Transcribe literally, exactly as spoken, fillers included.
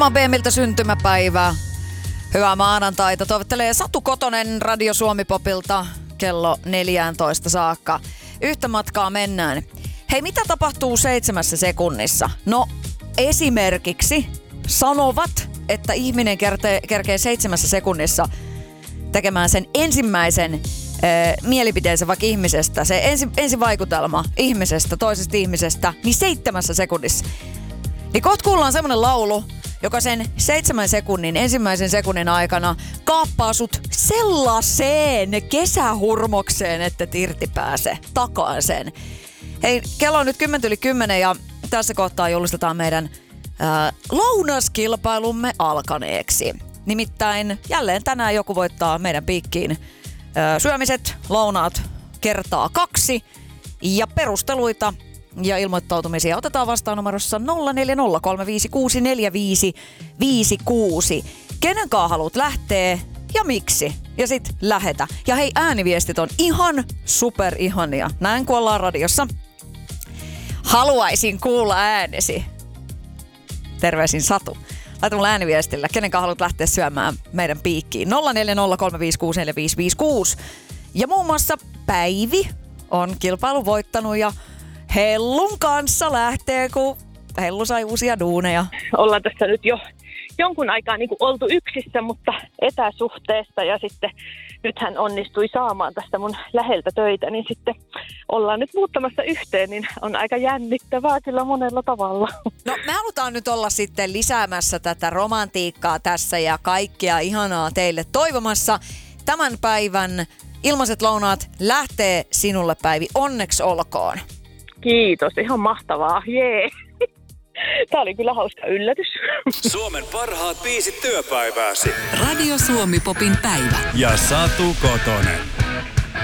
B M:ltä syntymäpäivää. Hyvää maanantaita. Toivottelee Satu Kotonen Radio Suomi Popilta kello neljätoista saakka. Yhtä matkaa mennään. Hei, mitä tapahtuu seitsemässä sekunnissa? No, esimerkiksi sanovat, että ihminen kerkee, kerkee seitsemässä sekunnissa tekemään sen ensimmäisen äh, mielipiteensä vaikka ihmisestä. Se ensi, ensivaikutelma ihmisestä, toisesta ihmisestä, niin seitsemässä sekunnissa. Niin kohta kuullaan semmonen laulu, joka sen seitsemän sekunnin, ensimmäisen sekunnin aikana kaappaa sut sellaiseen kesähurmokseen, että irti pääse takaan sen. Hei, kello on nyt kymmentä yli kymmenen ja tässä kohtaa julistetaan meidän ää, lounaskilpailumme alkaneeksi. Nimittäin jälleen tänään joku voittaa meidän piikkiin ää, syömiset, lounaat kertaa kaksi ja perusteluita ja ilmoittautumisia otetaan vastaan numerossa nolla neljä nolla kolme viisi kuusi neljä viisi viisi kuusi. Kenenkaan haluat lähteä ja miksi? Ja sit lähetä. Ja hei, ääniviestit on ihan super ihania. Näin kun ollaan radiossa. Haluaisin kuulla äänesi. Terveisin Satu. Laita mulle ääniviestillä. Kenenkaan haluat lähteä syömään meidän piikkiin. nolla neljä nolla kolme viisi kuusi neljä viisi viisi kuusi. Ja muun muassa Päivi on kilpailu voittanut ja Hellun kanssa lähtee, kun Hellu sai uusia duuneja. Ollaan tässä nyt jo jonkun aikaa niin kuin oltu yksissä, mutta etäsuhteesta ja sitten nyt hän onnistui saamaan tästä mun läheltä töitä, niin sitten ollaan nyt muuttamassa yhteen, niin on aika jännittävää kyllä monella tavalla. No me halutaan nyt olla sitten lisäämässä tätä romantiikkaa tässä ja kaikkea ihanaa teille toivomassa. Tämän päivän ilmaiset lounaat lähtee sinulle, Päivi. Onneksi olkoon. Kiitos, ihan mahtavaa. Jee. Tämä oli kyllä hauska yllätys. Suomen parhaat biisit työpäivääsi. Radio Suomi Popin päivä. Ja Satu Kotonen.